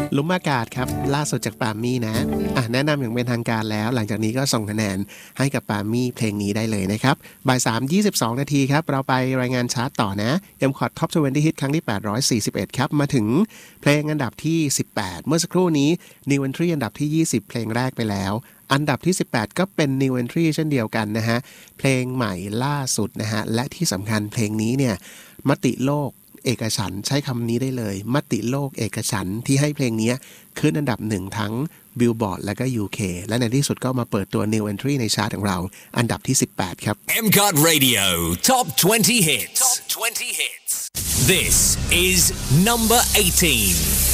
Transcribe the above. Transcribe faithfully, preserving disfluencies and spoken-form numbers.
ลุ้มอากาศครับล่าสุดจากปามี่นะอ่ะแนะนำอย่างเป็นทางการแล้วหลังจากนี้ก็ส่งคะแนนให้กับปามี่เพลงนี้ได้เลยนะครับบ่ายสามยี่สิบสองนาทีครับเราไปรายงานชาร์ตต่อนะ เอ็ม คอ ที Top ยี่สิบ Hit ครั้งที่แปดร้อยสี่สิบเอ็ดครับมาถึงเพลงอันดับที่สิบแปดเมื่อสักครู่นี้ New Entry อันดับที่ยี่สิบเพลงแรกไปแล้วอันดับที่สิบแปดก็เป็น New Entry เช่นเดียวกันนะฮะเพลงใหม่ล่าสุดนะฮะและที่สำคัญเพลงนี้เนี่ยมติโลกเอกฉันท์ใช้คำนี้ได้เลยมติโลกเอกฉันท์ที่ให้เพลงนี้ขึ้นอันดับหนึ่งทั้ง Billboard และก็ ยู เค และในที่สุดก็มาเปิดตัว New Entry ในชาร์ตของเราอันดับที่สิบแปดครับเอ็ม ซี โอ ที Radio Top twenty Hits Top twenty Hits This is number eighteen